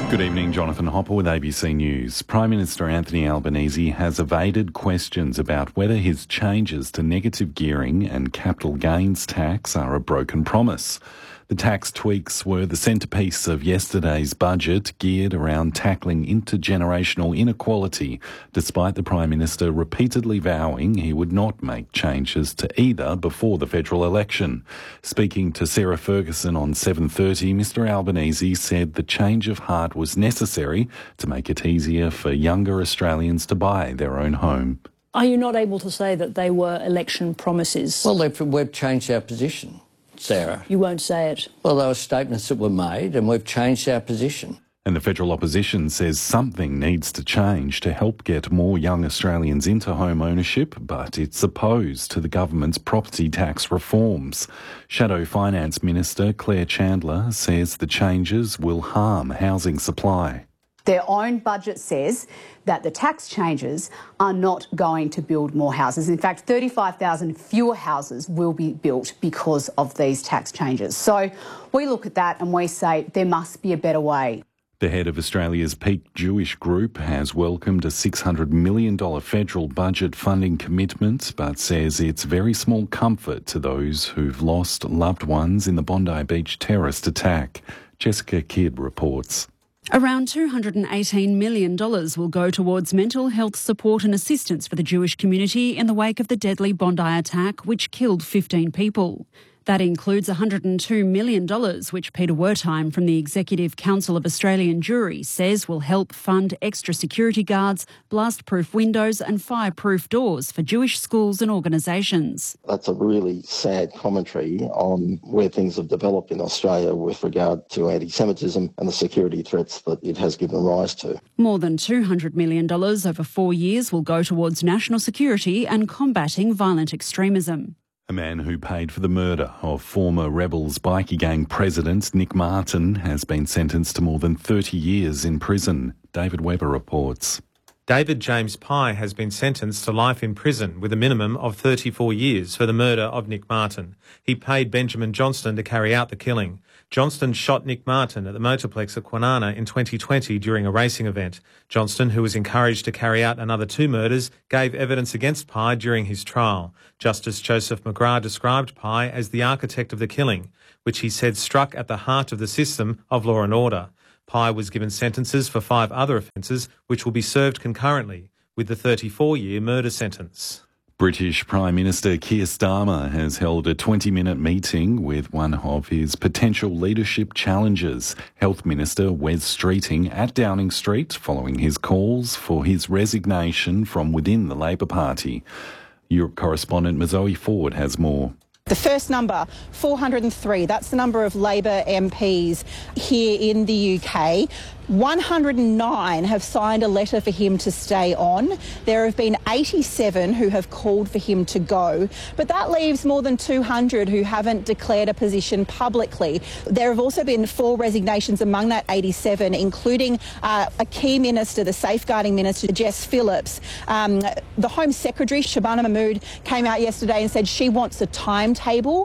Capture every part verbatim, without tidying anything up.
Good evening, Jonathan Hopper with A B C News. Prime Minister Anthony Albanese has evaded questions about whether his changes to negative gearing and capital gains tax are a broken promise. The tax tweaks were the centrepiece of yesterday's budget, geared around tackling intergenerational inequality, despite the Prime Minister repeatedly vowing he would not make changes to either before the federal election. Speaking to Sarah Ferguson on seven thirty, Mr Albanese said the change of heart was necessary to make it easier for younger Australians to buy their own home. Are you not able to say that they were election promises? Well, we've changed our position, Sarah. You won't say it? Well, there were statements that were made and we've changed our position. And the federal opposition says something needs to change to help get more young Australians into home ownership, but it's opposed to the government's property tax reforms. Shadow Finance Minister Claire Chandler says the changes will harm housing supply. Their own budget says that the tax changes are not going to build more houses. In fact, thirty-five thousand fewer houses will be built because of these tax changes. So we look at that and we say there must be a better way. The head of Australia's peak Jewish group has welcomed a six hundred million dollars federal budget funding commitment, but says it's very small comfort to those who've lost loved ones in the Bondi Beach terrorist attack. Jessica Kidd reports. Around two hundred eighteen million dollars will go towards mental health support and assistance for the Jewish community in the wake of the deadly Bondi attack, which killed fifteen people. That includes one hundred two million dollars, which Peter Wertheim from the Executive Council of Australian Jewry says will help fund extra security guards, blast-proof windows and fire-proof doors for Jewish schools and organisations. That's a really sad commentary on where things have developed in Australia with regard to anti-Semitism and the security threats that it has given rise to. More than two hundred million dollars over four years will go towards national security and combating violent extremism. A man who paid for the murder of former Rebels bikie gang president Nick Martin has been sentenced to more than thirty years in prison. David Webber reports. David James Pye has been sentenced to life in prison with a minimum of thirty-four years for the murder of Nick Martin. He paid Benjamin Johnston to carry out the killing. Johnston shot Nick Martin at the Motorplex at Kwinana in twenty twenty during a racing event. Johnston, who was encouraged to carry out another two murders, gave evidence against Pye during his trial. Justice Joseph McGrath described Pye as the architect of the killing, which he said struck at the heart of the system of law and order. Pye was given sentences for five other offences, which will be served concurrently with the thirty-four-year murder sentence. British Prime Minister Keir Starmer has held a twenty-minute meeting with one of his potential leadership challengers, Health Minister Wes Streeting, at Downing Street, following his calls for his resignation from within the Labor Party. Europe correspondent Mazoe Ford has more. The first number, four hundred three, that's the number of Labor M Ps here in the U K. one hundred nine have signed a letter for him to stay on. There have been eighty-seven who have called for him to go, but that leaves more than two hundred who haven't declared a position publicly. There have also been four resignations among that eighty-seven, including uh, a key minister, the Safeguarding Minister, Jess Phillips. Um, the Home Secretary, Shabana Mahmood, came out yesterday and said she wants a timetable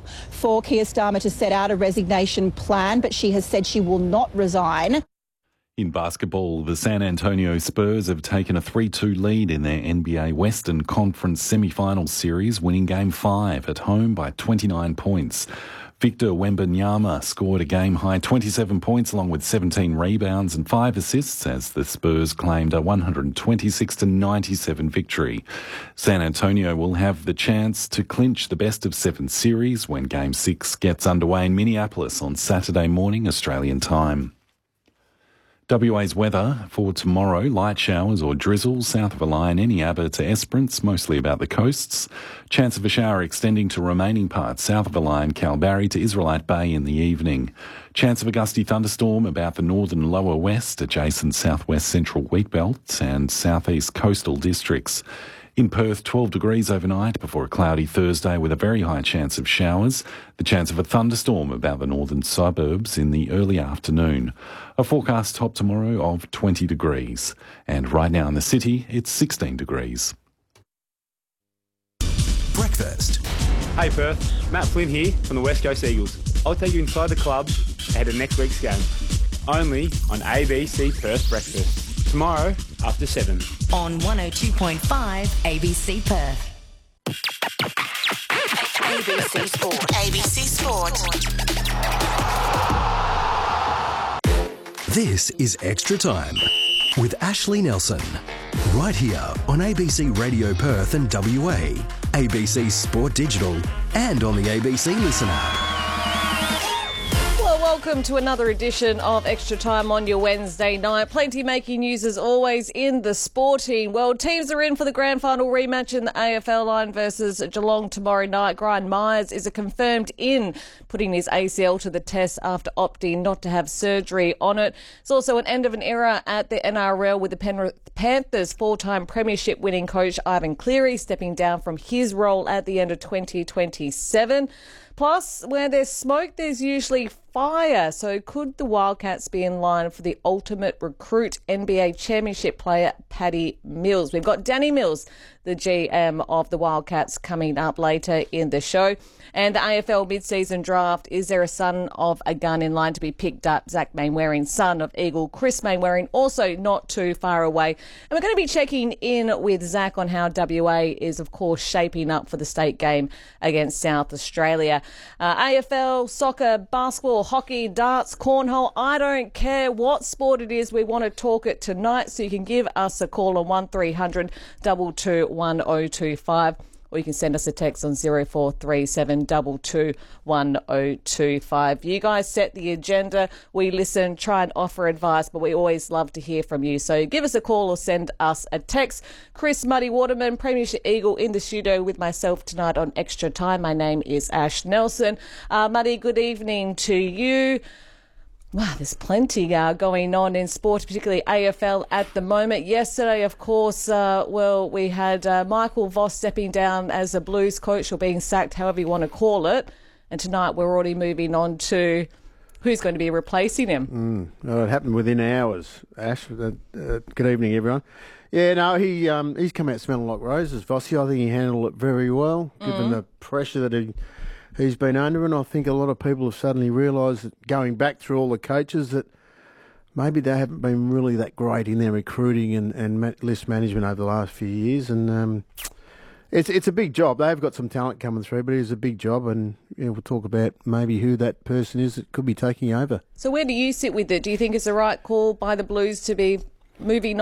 for Keir Starmer to set out a resignation plan, but she has said she will not resign. In basketball, the San Antonio Spurs have taken a three two lead in their N B A Western Conference semi-final series, winning Game five at home by twenty-nine points. Victor Wembanyama scored a game-high twenty-seven points along with seventeen rebounds and five assists as the Spurs claimed a one hundred twenty-six to ninety-seven victory. San Antonio will have the chance to clinch the best-of-seven series when Game six gets underway in Minneapolis on Saturday morning, Australian time. W A's weather for tomorrow: light showers or drizzle south of a line, Eneabba to Esperance, mostly about the coasts. Chance of a shower extending to remaining parts south of a line, Kalbarri to Israelite Bay in the evening. Chance of a gusty thunderstorm about the northern lower west, adjacent southwest central wheatbelt and southeast coastal districts. In Perth, twelve degrees overnight before a cloudy Thursday with a very high chance of showers. The chance of a thunderstorm about the northern suburbs in the early afternoon. A forecast top tomorrow of twenty degrees. And right now in the city, it's sixteen degrees. Breakfast. Hey Perth, Matt Flynn here from the West Coast Eagles. I'll take you inside the club ahead of next week's game. only on A B C Perth Breakfast. Tomorrow after seven. On one oh two point five A B C Perth. A B C Sport. A B C Sport. This is Extra Time with Ashley Nelson. Right here on A B C Radio Perth and W A, A B C Sport Digital, and on the A B C Listener. Well, welcome to another edition of Extra Time on your Wednesday night. Plenty making news as always in the sporting world. Teams are in for the grand final rematch in the A F L line versus Geelong tomorrow night. Brian Myers is a confirmed in, putting his A C L to the test after opting not to have surgery on it. It's also an end of an era at the N R L with the Penrith Panthers four-time premiership winning coach Ivan Cleary stepping down from his role at the end of twenty twenty-seven. Plus, where there's smoke, there's usually fire. So could the Wildcats be in line for the ultimate recruit N B A championship player, Paddy Mills? We've got Danny Mills, the G M of the Wildcats, coming up later in the show. And the A F L mid-season draft, is there a son of a gun in line to be picked up? Zach Mainwaring, son of Eagle Chris Mainwaring, also not too far away. And we're going to be checking in with Zach on how W A is, of course, shaping up for the state game against South Australia. Uh, A F L, soccer, basketball, hockey, darts, cornhole, I don't care what sport it is, we want to talk it tonight. So you can give us a call on one three hundred two two one oh two five. Or you can send us a text on zero four three seven two two one oh two five. You guys set the agenda. We listen, try and offer advice, but we always love to hear from you. So give us a call or send us a text. Chris Muddy Waterman, Premiership Eagle, in the studio with myself tonight on Extra Time. My name is Ash Nelson. Uh, Muddy, good evening to you. Wow, there's plenty uh, going on in sport, particularly A F L at the moment. Yesterday, of course, uh, well, we had uh, Michael Voss stepping down as a Blues coach, or being sacked, however you want to call it. And tonight we're already moving on to who's going to be replacing him. Mm, well, it happened within hours, Ash. Uh, uh, good evening, everyone. Yeah, no, he um, he's come out smelling like roses, Vossi. I think he handled it very well, given mm. the pressure that he... he's been under, and I think a lot of people have suddenly realised that going back through all the coaches that maybe they haven't been really that great in their recruiting and, and list management over the last few years. And um, it's it's a big job. They've got some talent coming through, but it's a big job, and you know, we'll talk about maybe who that person is that could be taking over. So where do you sit with it? Do you think it's the right call by the Blues to be moving